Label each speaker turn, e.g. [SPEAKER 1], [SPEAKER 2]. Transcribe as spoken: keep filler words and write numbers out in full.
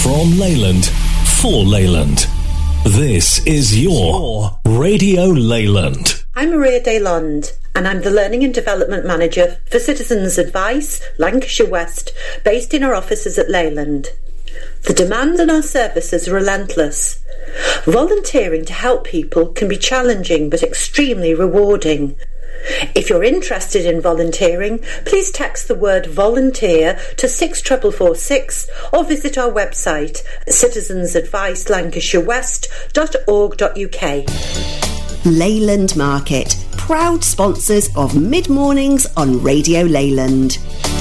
[SPEAKER 1] From Leyland, for Leyland. This is your Radio Leyland.
[SPEAKER 2] I'm Maria Daylond, and I'm the Learning and Development Manager for Citizens Advice, Lancashire West, based in our offices at Leyland. The demand on our services are relentless. Volunteering to help people can be challenging but extremely rewarding. If you're interested in volunteering, please text the word volunteer to six four four six or visit our website citizens advice lancashire west dot org dot U K.
[SPEAKER 3] Leyland Market, proud sponsors of Mid Mornings on Radio Leyland.